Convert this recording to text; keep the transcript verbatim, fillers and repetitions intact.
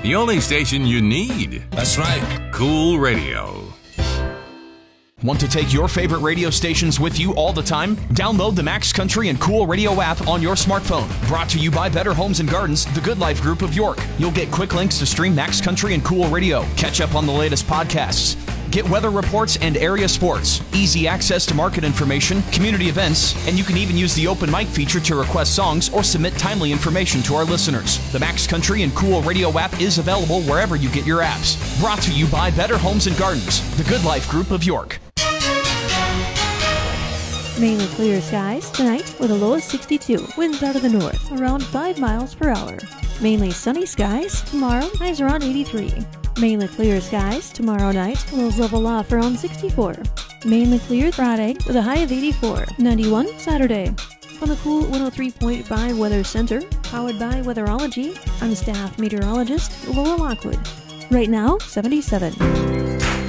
The only station you need. That's right. Cool Radio. Want to take your favorite radio stations with you all the time? Download the Max Country and Cool Radio app on your smartphone. Brought to you by Better Homes and Gardens, the Good Life Group of York. You'll get quick links to stream Max Country and Cool Radio, catch up on the latest podcasts, get weather reports and area sports, easy access to market information, community events, and you can even use the open mic feature to request songs or submit timely information to our listeners. The Max Country and Cool Radio app is available wherever you get your apps. Brought to you by Better Homes and Gardens, the Good Life Group of York. Mainly clear skies tonight with a low of sixty-two. Winds out of the north, around five miles per hour. Mainly sunny skies tomorrow, highs around eighty-three. Mainly clear skies tomorrow night, lows level off around sixty-four. Mainly clear Friday with a high of eighty-four. ninety-one Saturday. From the Cool one oh three point five Weather Center, powered by Weatherology, I'm staff meteorologist Laura Lockwood. Right now, seventy-seven.